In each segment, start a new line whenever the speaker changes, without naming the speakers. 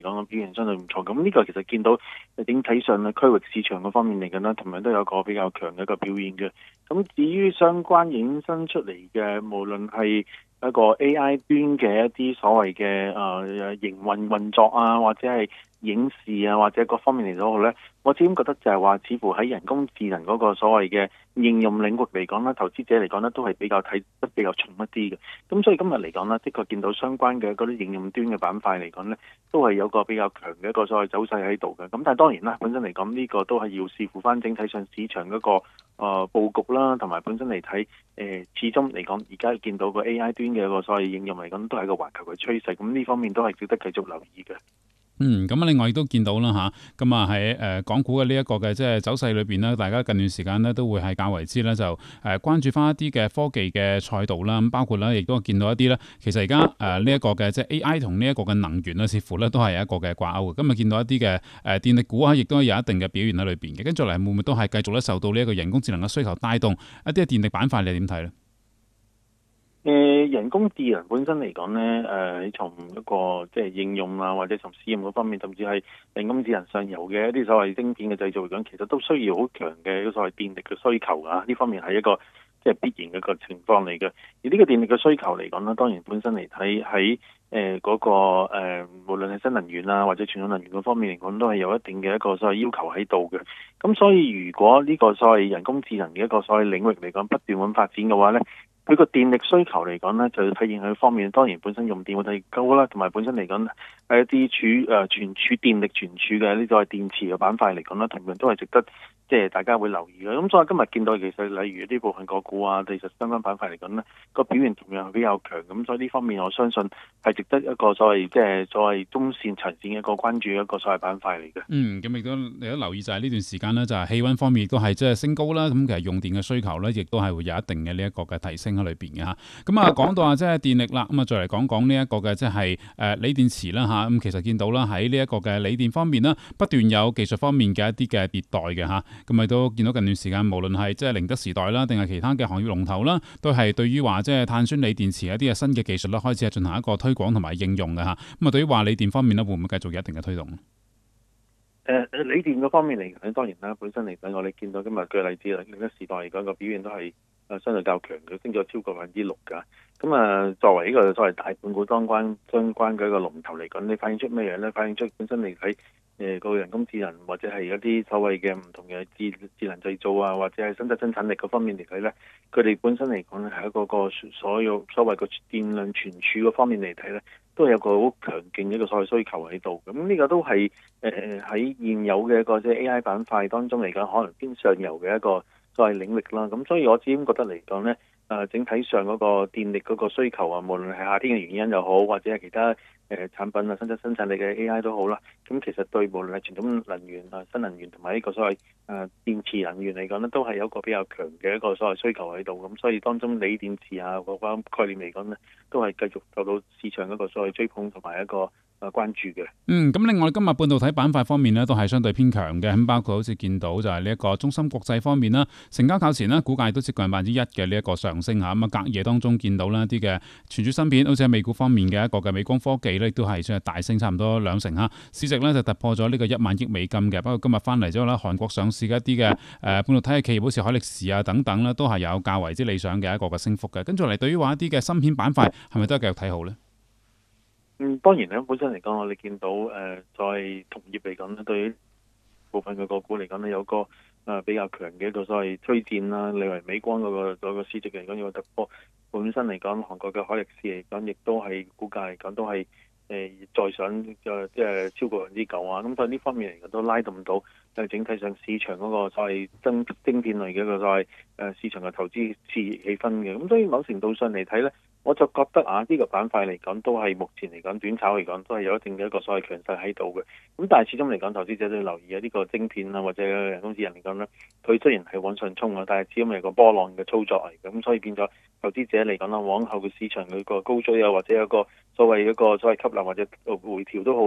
講表現相對唔錯。咁呢個其實見到整體上嘅區域市場嗰方面嚟講咧，同樣都有個比較強嘅一個表現嘅。咁至於相關衍生出嚟嘅，無論係一個 AI 端嘅一啲所謂嘅營運作啊，或者係影視啊，或者各方面嚟講咧，我始終覺得就係話，似乎喺人工智能嗰個所謂嘅應用領域嚟講咧，投資者嚟講咧都係比較睇得比較重一啲嘅。咁所以今日嚟講咧，的確見到相關嘅嗰啲應用端嘅板塊嚟講咧，都係有個比較強嘅一個所謂走勢喺度嘅。咁但係當然啦，本身嚟講呢個都係要視乎翻整體上市場嗰個佈局啦，同埋本身嚟睇始終嚟講，而家見到個 AI 端嘅一個所謂應用嚟講，都係一個環球嘅趨勢。咁呢方面都係值得繼續留意嘅。
咁另外亦都見到啦嚇，咁啊喺港股嘅呢一個嘅即係走勢裏邊咧，大家近段時間咧都會係較為之咧就關注翻一啲嘅科技嘅賽道啦，咁包括咧亦都見到一啲咧，其實而家呢一個嘅即係 AI 同呢一個嘅能源咧，似乎咧都係有一個嘅掛鈎嘅。今日見到一啲嘅電力股啊，亦都有一定嘅表現喺裏邊嘅。跟住嚟會唔會都係繼續咧受到呢一個人工智能嘅需求帶動一啲嘅電力板塊？你點睇咧？
人工智能本身嚟講咧，從一個即係應用啊，或者從試驗嗰方面，甚至係人工智能上游嘅一啲所謂晶片嘅製造嚟講，其實都需要好強嘅一個所謂電力嘅需求啊。呢方面係一個即係必然嘅一個情況嚟嘅。而呢個電力嘅需求嚟講咧，當然本身嚟睇喺嗰個無論係新能源啊或者傳統能源嗰方面嚟講，都係有一定嘅一個所謂要求喺度嘅。咁所以如果呢個所謂人工智能嘅一個所謂領域嚟講不斷咁發展嘅話咧，佢個電力需求嚟講咧，就要體現佢方面，當然本身用電會提高啦，同埋本身嚟講係一啲存儲電力存儲嘅呢個係電池嘅板塊嚟講咧，同樣都係值得即係大家會留意嘅。咁所以今日見到其實例如呢部分個股啊，其實相關板塊嚟講咧，個表現同樣係比較強。咁所以呢方面我相信係值得一個所謂即係所謂中線長線嘅一個關注嘅一個所謂板塊嚟嘅。
咁亦都你都留意就係呢段時間咧，就係氣温方面亦都係即係升高啦。咁其實用電嘅需求咧，亦都係會有一定嘅呢一個嘅提升喺裏邊嘅嚇。咁啊講到即係電力啦，咁啊再嚟講講呢一個嘅即係鋰電池啦嚇。咁其實見到啦喺呢一個嘅鋰電方面啦，不斷有技術方面嘅一啲嘅迭代嘅嚇。咁亦都見到近段時間，無論係即係寧德時代啦，定係其他嘅行業龍頭啦，都係對於話即係碳酸鋰電池一啲嘅新嘅技術咧，開始係進行一個推廣同埋應用嘅嚇。咁啊對於話鋰電方面咧，會唔會繼續有一定嘅推動？
鋰電嗰方面嚟講，當然啦，本身嚟講，我哋見到今日嘅例子啦，寧德時代嚟講個表現都係相對較強嘅，升咗超過6%㗎。咁作為呢個所謂大盤股相關嘅一個龍頭嚟講，你反映出咩嘢咧？反映出本身嚟睇個人工智能或者係一啲所謂嘅唔同嘅智能製造啊，或者係新質生產力嗰方面嚟睇咧，佢哋本身嚟講咧係一個所謂個電量存儲嗰方面嚟睇咧，都係有個好強勁嘅一個所謂需求喺度。咁呢個都係喺現有嘅一個即係 AI 板塊當中嚟講，可能偏上游嘅一個所謂領域啦。咁所以我始終覺得嚟講咧，整體上嗰個電力嗰個需求啊，無論係夏天嘅原因又好，或者係其他產品啊、新質生產力嘅 AI 都好啦。咁其實對無論係傳統能源啊、新能源同埋呢個所謂電池能源嚟講咧，都係有一個比較強嘅一個所謂需求喺度。咁所以當中鋰電池啊嗰個概念嚟講咧，都係繼續受到市場嗰個所謂追捧同埋一個關注嘅。
咁另外今日半導體板塊方面咧，都係相對偏強嘅。咁包括好似見到就係呢一個中芯國際方面啦，成交較前啦，股價都接近1%嘅呢一個上升嚇。咁隔夜當中見到啦啲嘅存儲芯片，好似喺美股方面嘅一個嘅美光科技咧，亦都係算係大升差唔多2成嚇。市值咧就突破咗呢個1萬億美金嘅。不過今日翻嚟之後咧，韓國上市嘅一啲嘅半導體嘅企業，好似海力士啊等等咧，都係有較為之理想嘅一個嘅升幅嘅。跟住嚟，對於話一啲嘅芯片板塊，係咪都係繼續睇好咧？
當然咧，本身嚟講，我哋見到在同業嚟講咧，對於部分嘅個股嚟講咧，有個比較強嘅一個所謂推薦啦。例如美光嗰個市值嚟講有個突破，本身嚟講，韓國嘅海力士嚟講，亦都係股價嚟講都係再上即係超過9%啊。咁所以呢方面嚟講都拉動到整體上市場嗰個所謂晶片類嘅一個所謂市場嘅投資氣氛嘅。咁所以某程度上嚟睇咧，我就覺得呢個板塊嚟講都係目前嚟講短炒嚟講都係有一定嘅一個所謂強勢喺度嘅。咁但係始終嚟講，投資者都要留意呢個晶片啊或者人工智能嚟講咧，佢雖然係往上衝啊，但係始終係個波浪嘅操作嚟嘅。咁所以變咗投資者嚟講啦，往後嘅市場佢個高追啊，或者有個所謂吸納或者回調都好啦。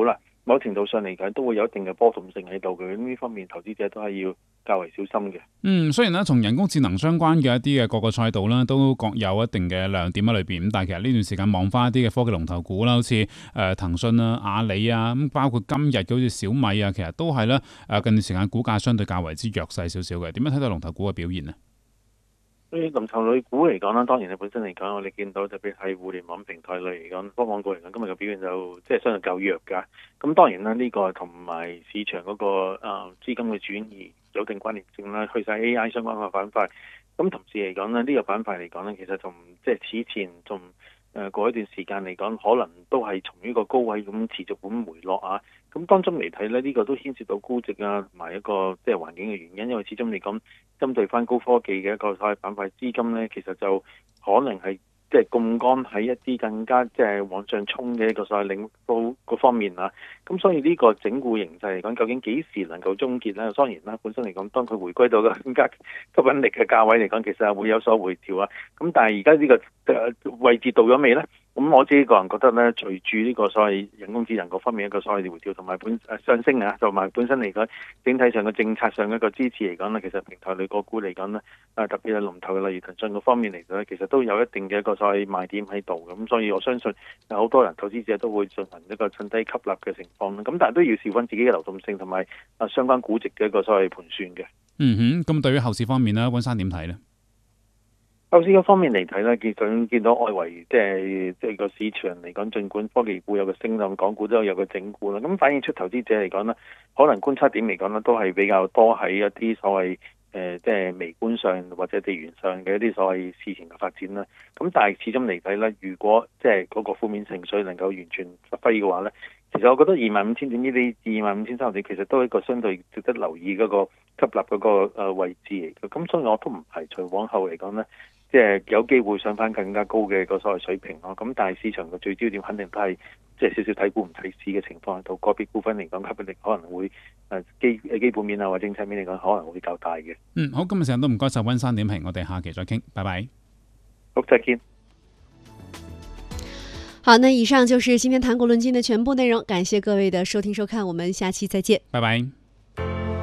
某程度上嚟講都會有一定嘅波動性喺度嘅。咁呢方面投資者都係要較為小心嘅。
雖然咧從人工智能相關嘅一啲嘅各個賽道啦，都各有一定嘅亮點喺裏邊。咁但係其實呢段時間望翻一啲嘅科技龍頭股啦，好似騰訊啊、阿里啊，咁包括今日嘅好似小米啊，其實都係咧近段時間股價相對較為之弱勢少少嘅。點樣睇到龍頭股嘅表現呢？
對龍頭類股嚟講啦，當然你本身嚟講，我哋見到特別係互聯網平台類嚟講，科網股嚟講，今日嘅表現就即係相對較弱㗎。咁當然啦，呢個同埋市場嗰個資金嘅轉移有一定關聯性啦，去晒 AI 相關嘅板塊。咁同時嚟講呢，呢個板塊嚟講呢，其實同即係此前同過一段時間嚟講，可能都係從呢個高位咁持續咁回落啊。咁當中嚟睇呢，呢個都牽涉到估值啊，同埋一個即係環境嘅原因。因為始終嚟講，針對翻高科技嘅一個所謂板塊資金呢，其實就可能係即係槓桿喺一啲更加即係往上衝嘅一個所謂領導嗰方面啊。咁所以呢個整固形勢嚟講，究竟幾時能夠終結呢？當然啦，本身嚟講，當佢回歸到個更加吸引力嘅價位嚟講，其實係會有所回調啊。咁但係而家呢個位置到咗未呢？咁我自己個人覺得咧，隨住呢個所謂人工智能各方面一個所謂回調同埋上升啊，同埋本身嚟講整體上嘅政策上嘅一個支持嚟講咧，其實平台類個股嚟講咧，特別係龍頭嘅例如騰訊嗰方面嚟講咧，其實都有一定嘅一個所謂賣點喺度嘅。咁所以我相信有好多人投資者都會進行一個趁低吸納嘅情況啦。咁但係都要視翻自己嘅流動性同埋相關估值嘅一個所謂盤算嘅。
咁對於後市方面咧，溫生點睇呢？
後市嗰方面嚟睇咧，見到外圍即係個市場嚟講，儘管科技股有個升浪，港股都有個整固啦。咁反映出投資者嚟講咧，可能觀察點嚟講咧，都係比較多喺一啲所謂即係微觀上或者地緣上嘅一啲所謂事情嘅發展啦。咁但係始終嚟睇咧，如果即係嗰個負面情緒能夠完全發揮嘅話咧，其實我覺得25,000點呢啲25,300點，其實都係一個相對值得留意嗰個吸納嗰個位置嚟嘅。咁所以我都唔排除往後嚟講咧，即係有機會上翻更加高嘅個所謂水平咯。咁但係市場嘅最焦點肯定都係即係少少睇股唔睇市嘅情況喺度。個別股份嚟講吸引力可能會基本面啊或者政策面嚟講可能會較大嘅。
好，今日時間都唔該晒溫生點評，我哋下期再傾，拜拜。
好，再見。
好，那以上就是今天談股論金的全部內容，感謝各位的收聽收看，我們下期再見，
拜拜。